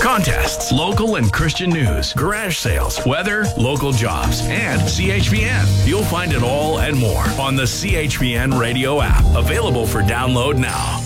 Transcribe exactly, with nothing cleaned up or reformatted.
contests, local and Christian news, garage sales, weather, local jobs, and C H P N. You'll find it all and more on the C H P N radio app, available for download now.